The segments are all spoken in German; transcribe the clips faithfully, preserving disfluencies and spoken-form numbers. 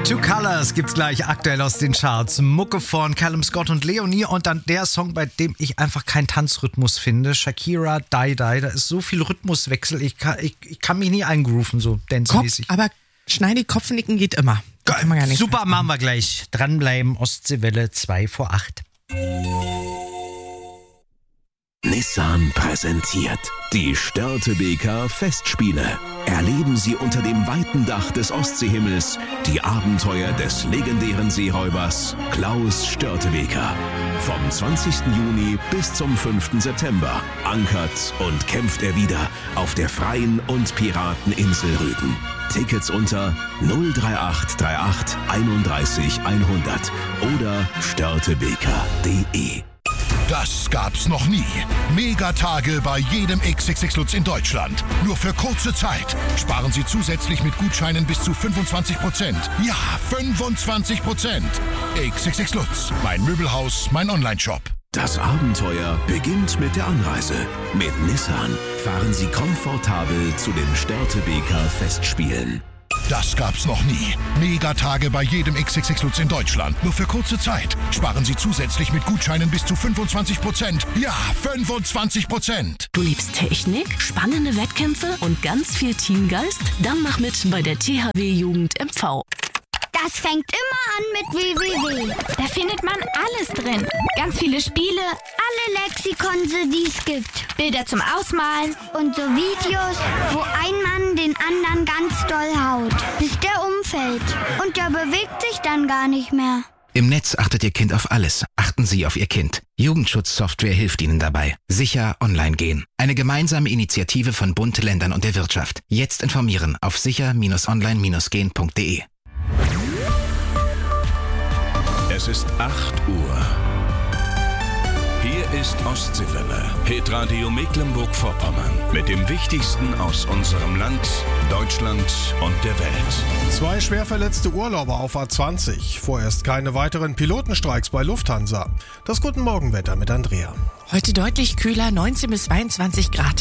Two Colors gibt's gleich aktuell aus den Charts. Mucke von Callum Scott und Leonie und dann der Song, bei dem ich einfach keinen Tanzrhythmus finde. Shakira, Die Die. Da ist so viel Rhythmuswechsel. Ich kann, ich, ich kann mich nie eingrooven, so dance-mäßig. Kopf, aber schneidig Kopfnicken geht immer. Geil, kann man gar nicht super, machen. machen wir gleich. Dranbleiben, Ostseewelle zwei vor acht. Nissan präsentiert die Störtebeker Festspiele. Erleben Sie unter dem weiten Dach des Ostseehimmels die Abenteuer des legendären Seeräubers Klaus Störtebeker. Vom zwanzigsten Juni bis zum fünften September ankert und kämpft er wieder auf der freien und Pirateninsel Rügen. Tickets unter null drei acht drei acht einunddreißig hundert oder störtebeker punkt de. Das gab's noch nie. Megatage bei jedem X X X Lutz in Deutschland. Nur für kurze Zeit. Sparen Sie zusätzlich mit Gutscheinen bis zu fünfundzwanzig Prozent. Ja, fünfundzwanzig Prozent. X X X Lutz. Mein Möbelhaus, mein Onlineshop. Das Abenteuer beginnt mit der Anreise. Mit Nissan fahren Sie komfortabel zu den Störtebeker Festspielen. Das gab's noch nie. Megatage bei jedem X X X Lutz in Deutschland. Nur für kurze Zeit. Sparen Sie zusätzlich mit Gutscheinen bis zu fünfundzwanzig Prozent. Ja, fünfundzwanzig Prozent. Du liebst Technik, spannende Wettkämpfe und ganz viel Teamgeist? Dann mach mit bei der T H W Jugend M V. Das fängt immer an mit w w w. Da findet man alles drin. Ganz viele Spiele, Alle Lexikonse, die es gibt. Bilder zum Ausmalen Und so Videos, wo ein Mann den anderen ganz doll haut, bis der umfällt. Und der bewegt sich dann gar nicht mehr. Im Netz achtet Ihr Kind auf alles. Achten Sie auf Ihr Kind. Jugendschutzsoftware hilft Ihnen dabei. Sicher online gehen. Eine gemeinsame Initiative von Bund, Ländern und der Wirtschaft. Jetzt informieren auf sicher online gehen punkt de. Es ist acht Uhr. Hier ist Ostseewelle, Hitradio Mecklenburg-Vorpommern. Mit dem Wichtigsten aus unserem Land, Deutschland und der Welt. Zwei schwer verletzte Urlauber auf A zwanzig. Vorerst keine weiteren Pilotenstreiks bei Lufthansa. Das Guten Morgenwetter mit Andrea. Heute deutlich kühler, neunzehn bis zweiundzwanzig Grad.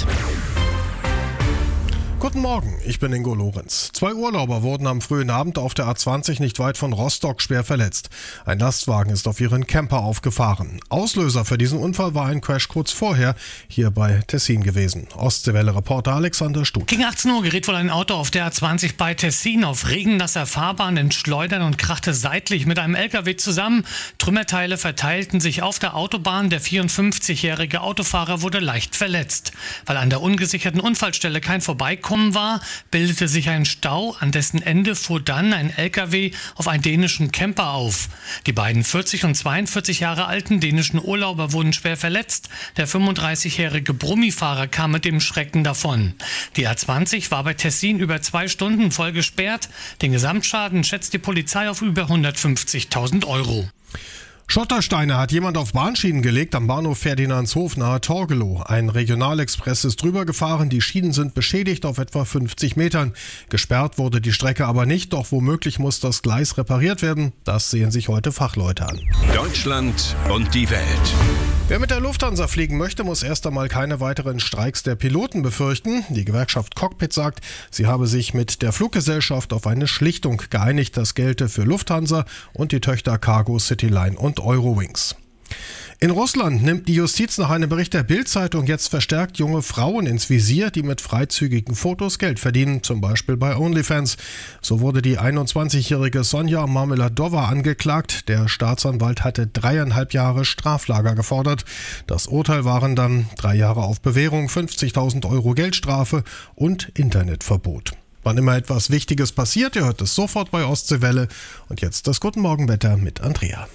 Guten Morgen, ich bin Ingo Lorenz. Zwei Urlauber wurden am frühen Abend auf der A zwanzig nicht weit von Rostock schwer verletzt. Ein Lastwagen ist auf ihren Camper aufgefahren. Auslöser für diesen Unfall war ein Crash kurz vorher hier bei Tessin gewesen. Ostseewelle-Reporter Alexander Stut. Gegen achtzehn Uhr geriet wohl ein Auto auf der A zwanzig bei Tessin auf regennasser Fahrbahn ins Schleudern und krachte seitlich mit einem L K W zusammen. Trümmerteile verteilten sich auf der Autobahn. Der vierundfünfzigjährige Autofahrer wurde leicht verletzt. Weil an der ungesicherten Unfallstelle kein Vorbeikommen war, bildete sich ein Stau, an dessen Ende fuhr dann ein L K W auf einen dänischen Camper auf. Die beiden vierzig und zweiundvierzig Jahre alten dänischen Urlauber wurden schwer verletzt. Der fünfunddreißigjährige Brummifahrer kam mit dem Schrecken davon. Die A zwanzig war bei Tessin über zwei Stunden voll gesperrt. Den Gesamtschaden schätzt die Polizei auf über hundertfünfzigtausend Euro. Schottersteine hat jemand auf Bahnschienen gelegt am Bahnhof Ferdinandshof nahe Torgelow. Ein Regionalexpress ist drüber gefahren, die Schienen sind beschädigt auf etwa fünfzig Metern. Gesperrt wurde die Strecke aber nicht, doch womöglich muss das Gleis repariert werden. Das sehen sich heute Fachleute an. Deutschland und die Welt. Wer mit der Lufthansa fliegen möchte, muss erst einmal keine weiteren Streiks der Piloten befürchten. Die Gewerkschaft Cockpit sagt, sie habe sich mit der Fluggesellschaft auf eine Schlichtung geeinigt. Das gelte für Lufthansa und die Töchter Cargo, Cityline und Eurowings. In Russland nimmt die Justiz nach einem Bericht der Bild-Zeitung jetzt verstärkt junge Frauen ins Visier, die mit freizügigen Fotos Geld verdienen, zum Beispiel bei OnlyFans. So wurde die einundzwanzigjährige Sonja Marmeladova angeklagt. Der Staatsanwalt hatte dreieinhalb Jahre Straflager gefordert. Das Urteil waren dann drei Jahre auf Bewährung, fünfzigtausend Euro Geldstrafe und Internetverbot. Wann immer etwas Wichtiges passiert, ihr hört es sofort bei Ostseewelle. Und jetzt das Guten Morgenwetter mit Andrea.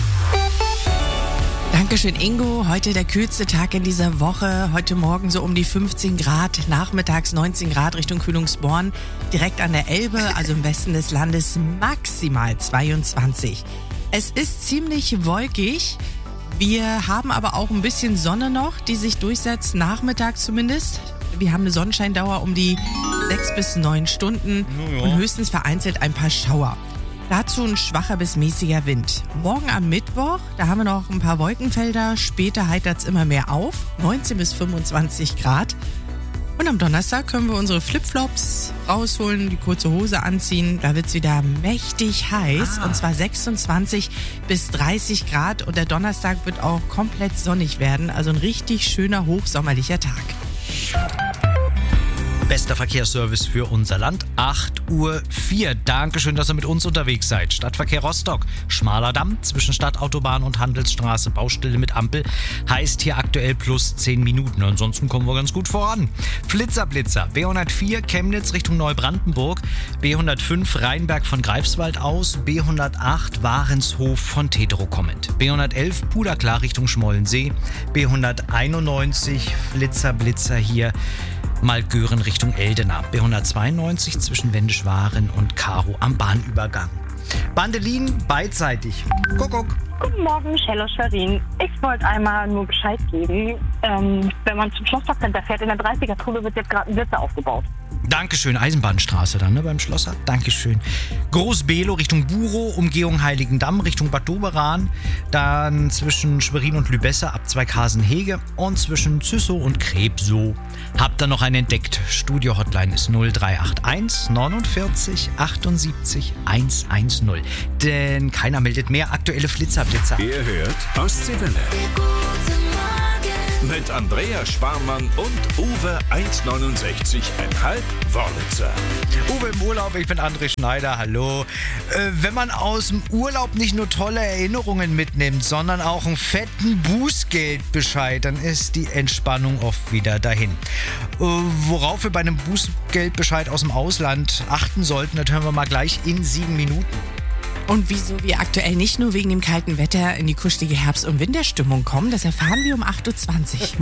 Dankeschön, Ingo. Heute der kühlste Tag in dieser Woche. Heute Morgen so um die fünfzehn Grad, nachmittags neunzehn Grad Richtung Kühlungsborn. Direkt an der Elbe, also im Westen des Landes, maximal zweiundzwanzig. Es ist ziemlich wolkig. Wir haben aber auch ein bisschen Sonne noch, die sich durchsetzt, nachmittags zumindest. Wir haben eine Sonnenscheindauer um die sechs bis neun Stunden und höchstens vereinzelt ein paar Schauer. Dazu ein schwacher bis mäßiger Wind. Morgen am Mittwoch, da haben wir noch ein paar Wolkenfelder. Später heitert es immer mehr auf. neunzehn bis fünfundzwanzig Grad. Und am Donnerstag können wir unsere Flipflops rausholen, die kurze Hose anziehen. Da wird es wieder mächtig heiß. Ah. Und zwar sechsundzwanzig bis dreißig Grad. Und der Donnerstag wird auch komplett sonnig werden. Also ein richtig schöner, hochsommerlicher Tag. Bester Verkehrsservice für unser Land, acht Uhr vier. Dankeschön, dass ihr mit uns unterwegs seid. Stadtverkehr Rostock, schmaler Damm zwischen Stadtautobahn und Handelsstraße, Baustelle mit Ampel, heißt hier aktuell plus zehn Minuten. Ansonsten kommen wir ganz gut voran. Flitzer-Blitzer, B hundertvier Chemnitz Richtung Neubrandenburg, B hundertfünf Rheinberg von Greifswald aus, B hundertacht Warenshof von Tetero kommend, B hundertelf Puderklar Richtung Schmollensee, B hunderteinundneunzig Flitzer-Blitzer hier Malgören Richtung Eldena, B hundertzweiundneunzig zwischen Wendischwaren und Karo am Bahnübergang. Bandelin beidseitig. Kuckuck. Guten Morgen, Cello Schwerin. Ich wollte einmal nur Bescheid geben, ähm, wenn man zum Schlossparkcenter fährt, in der dreißiger-Zone wird jetzt gerade ein Sitze aufgebaut. Dankeschön, Eisenbahnstraße dann, ne, beim Schlosser. Dankeschön. Groß-Below Richtung Burow, Umgehung Heiligendamm Richtung Bad Doberan, dann zwischen Schwerin und Lübesse ab Zweighasen-Hege und zwischen Züssow und Krebsow. Habt ihr noch einen entdeckt? Studio-Hotline ist null drei acht eins neunundvierzig achtundsiebzig hundertzehn. Denn keiner meldet mehr aktuelle Flitzerblitzer. Ihr hört Ostseewelle. Mit Andrea Sparmann und Uwe eins neunundsechzig Komma fünf Wörlitzer. Uwe im Urlaub, ich bin André Schneider, hallo. Äh, wenn man aus dem Urlaub nicht nur tolle Erinnerungen mitnimmt, sondern auch einen fetten Bußgeldbescheid, dann ist die Entspannung oft wieder dahin. Äh, worauf wir bei einem Bußgeldbescheid aus dem Ausland achten sollten, das hören wir mal gleich in sieben Minuten. Und wieso wir aktuell nicht nur wegen dem kalten Wetter in die kuschelige Herbst- und Winterstimmung kommen, das erfahren wir um acht Uhr zwanzig.